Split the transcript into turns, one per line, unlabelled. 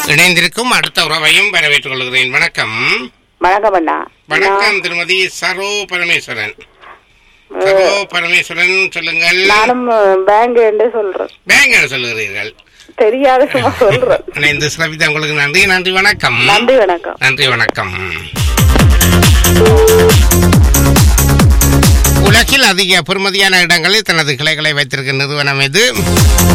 இணைந்திருக்கும் அடுத்த உறவையும் வரவேற்றுக் கொள்கிறேன். வணக்கம்.
வணக்கம் அண்ணா.
வணக்கம் திருமதி சரோ பரமேஸ்வரன். சரோ பரமேஸ்வரன் சொல்லுங்கள்.
நானும் பேங்க் என்று சொல்றேன்.
பேங்க் சொல்லுகிறீர்கள்?
தெரியாது, சும்மா சொல்றேன்.
இணைந்து சிறப்பித்த உங்களுக்கு நன்றி. நன்றி, வணக்கம்.
நன்றி, வணக்கம்.
நன்றி, வணக்கம். உலகில் அதிக பெறுமதியான இடங்களில் தனது கிளைகளை வைத்திருக்கும் நிறுவனம் எது?